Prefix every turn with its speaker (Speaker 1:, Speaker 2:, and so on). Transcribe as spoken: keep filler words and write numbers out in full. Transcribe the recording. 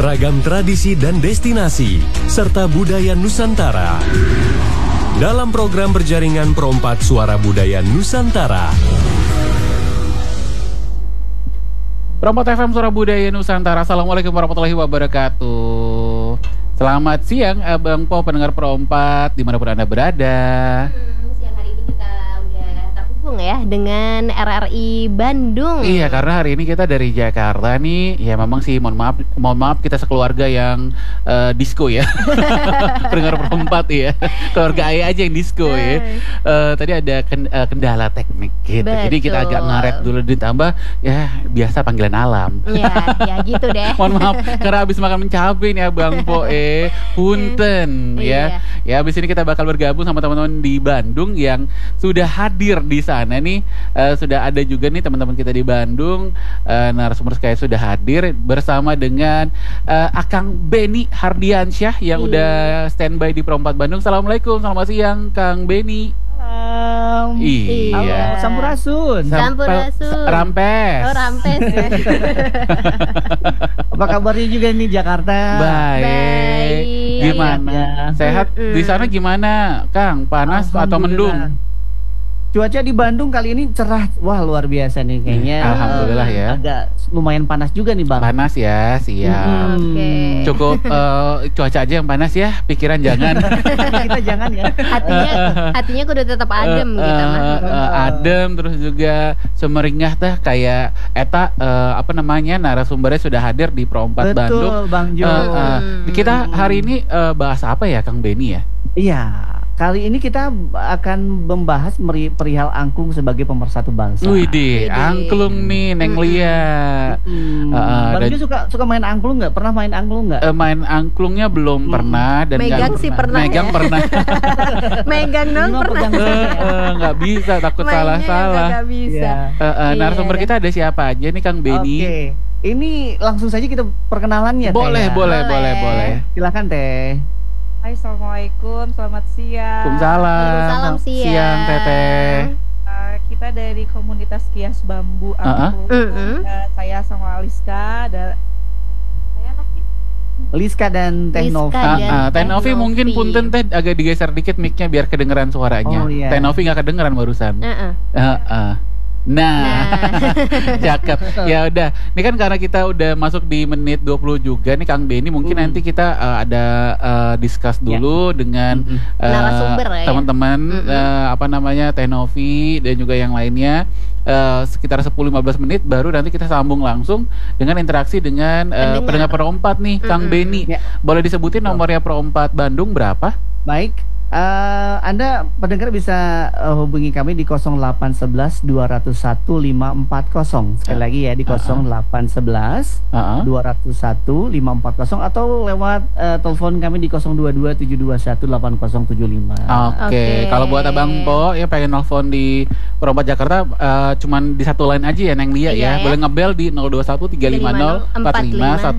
Speaker 1: ragam tradisi dan destinasi, serta budaya Nusantara. Dalam program berjaringan Perompak Suara Budaya Nusantara.
Speaker 2: Perompak F M Suara Budaya Nusantara. Assalamualaikum warahmatullahi wabarakatuh. Selamat siang Abang Po, pendengar Perompak dimanapun Anda berada.
Speaker 3: Hmm, siang hari ini kita udah terhubung ya dengan R R I Bandung.
Speaker 2: Iya, karena hari ini kita dari Jakarta nih. Ya memang sih mohon maaf, mohon maaf kita sekeluarga yang uh, disco ya. Pendengar Perompak ya. Keluarga Ayah aja yang disco ya. Uh, tadi ada ken, uh, kendala teknik gitu.
Speaker 3: Betul.
Speaker 2: Jadi kita agak ngaret dulu, ditambah ya biasa panggilan alam.
Speaker 3: Ya, ya gitu deh.
Speaker 2: Mohon maaf karena habis makan mencabai nih Abang Po eh punten ya. Ya habis ini kita bakal bergabung sama teman-teman di Bandung yang sudah hadir di sana nih. Uh, sudah ada juga nih teman-teman kita di Bandung, uh, narasumber kayak sudah hadir bersama dengan uh, Akang Beni Hardiansyah yang
Speaker 3: Iya.
Speaker 2: udah standby di Perompak Bandung. Assalamualaikum, selamat siang Kang Beni.
Speaker 4: Salam.
Speaker 2: Iya.
Speaker 3: Iya.
Speaker 4: Sampurasun.
Speaker 3: Sampurasun.
Speaker 2: Rampes.
Speaker 3: Oh, Rampes.
Speaker 4: Apa kabarnya juga nih Jakarta?
Speaker 2: Baik.
Speaker 3: Baik.
Speaker 2: Gimana?
Speaker 4: Ya.
Speaker 2: Sehat
Speaker 3: Mm-mm.
Speaker 2: di sana gimana, Kang? Panas atau mendung?
Speaker 4: Alhamdulillah. Cuaca di Bandung kali ini cerah, wah luar biasa nih kayaknya.
Speaker 2: Alhamdulillah ya.
Speaker 4: Agak lumayan panas juga nih Bang.
Speaker 2: Panas ya, siap.
Speaker 4: Mm-mm.
Speaker 3: Oke.
Speaker 2: Cukup eh, cuaca aja yang panas ya, pikiran jangan.
Speaker 4: Kita jangan ya.
Speaker 3: Hatinya hatinya kudu tetap adem
Speaker 2: Eh,
Speaker 3: gitu
Speaker 2: eh,
Speaker 3: mah.
Speaker 2: eh, adem terus juga semeringah teh kayak eta eh, apa namanya narasumbernya sudah hadir di Perompak
Speaker 4: Betul
Speaker 2: Bandung.
Speaker 4: Bang Jo.
Speaker 2: Eh, eh, kita hari ini eh, bahas apa ya Kang Beni ya?
Speaker 4: Iya. Kali ini kita akan membahas meri- perihal angklung sebagai pemersatu bangsa.
Speaker 2: Widih,
Speaker 3: Widih.
Speaker 2: angklung nih Neng
Speaker 3: Mm-mm.
Speaker 2: Lia.
Speaker 4: Hmm.
Speaker 2: Uh,
Speaker 4: Bang
Speaker 2: dan-
Speaker 4: Jo suka suka main angklung nggak? Pernah main angklung nggak?
Speaker 2: Eh, main angklungnya belum
Speaker 4: Hmm.
Speaker 2: pernah dan
Speaker 3: Megang
Speaker 2: nggak-
Speaker 3: sih pernah
Speaker 2: Megang
Speaker 3: ya.
Speaker 2: pernah.
Speaker 3: Megang dong
Speaker 4: Cuma
Speaker 3: pernah.
Speaker 4: pegang
Speaker 2: Eh,
Speaker 4: saja ya.
Speaker 2: eh, nggak bisa, takut
Speaker 3: Mainnya
Speaker 2: salah-salah.
Speaker 3: nggak bisa.
Speaker 4: Iya.
Speaker 2: Eh, eh,
Speaker 3: Iya,
Speaker 2: narasumber
Speaker 3: iya.
Speaker 2: kita ada siapa aja nih Kang Beni?
Speaker 4: Oke, ini langsung saja kita perkenalannya.
Speaker 2: Boleh,
Speaker 4: Teh, ya.
Speaker 2: boleh, boleh,
Speaker 3: Boleh.
Speaker 2: boleh.
Speaker 4: Silakan Teh.
Speaker 5: Hai, assalamualaikum, selamat siang.
Speaker 2: Waalaikumsalam.
Speaker 3: Waalaikumsalam, siang.
Speaker 2: Siang Teteh.
Speaker 5: Uh, kita dari komunitas Kias Bambu
Speaker 2: Uh-uh.
Speaker 5: Angklung.
Speaker 3: Mm-mm.
Speaker 5: Uh, saya sama Aliska dan saya Novi.
Speaker 4: Liska dan Teh
Speaker 3: Liska
Speaker 4: Nova.
Speaker 2: Ah,
Speaker 3: dan
Speaker 2: ah, Teh
Speaker 3: Teh
Speaker 2: Novi
Speaker 3: Novi.
Speaker 2: mungkin punten Teh agak digeser dikit mic-nya biar kedengeran suaranya.
Speaker 4: Oh, iya.
Speaker 2: Teh Novi nggak kedengeran barusan.
Speaker 3: Heeh.
Speaker 2: Ah, ah. Nah,
Speaker 3: Nah.
Speaker 2: cakep. Ya udah, ini kan karena kita udah masuk di menit dua puluh juga nih Kang Beni, mungkin
Speaker 4: Hmm.
Speaker 2: nanti kita uh, ada uh, discuss dulu dengan
Speaker 4: Mm-mm.
Speaker 2: uh,
Speaker 3: Narasumber ya.
Speaker 2: teman-teman
Speaker 3: Mm-mm.
Speaker 2: uh, apa namanya Teh Novi dan juga yang lainnya. Uh, sekitar sepuluh sampai lima belas menit baru nanti kita sambung langsung dengan interaksi dengan uh,
Speaker 3: Pendengar.
Speaker 2: pendengar Perompak nih Kang
Speaker 3: Mm-mm.
Speaker 2: Beni.
Speaker 4: Ya.
Speaker 2: Boleh disebutin nomornya Perompak Bandung berapa?
Speaker 4: Baik. Eh, Anda pendengar bisa eh, hubungi kami di nol delapan satu satu dua nol satu lima empat nol. Sekali lagi ya di nol delapan satu satu
Speaker 2: Uh-uh.
Speaker 4: dua nol satu lima empat nol atau lewat eh, telepon kami di nol dua dua tujuh dua satu delapan nol tujuh lima.
Speaker 2: Oke,
Speaker 3: Oke.
Speaker 2: kalau buat Abang Po ya pengen nelfon di Perompak Jakarta eh, cuman di satu line aja ya Neng Lia
Speaker 3: Iya
Speaker 2: ya.
Speaker 3: ya.
Speaker 2: Boleh ngebel di nol dua satu tiga lima nol empat lima satu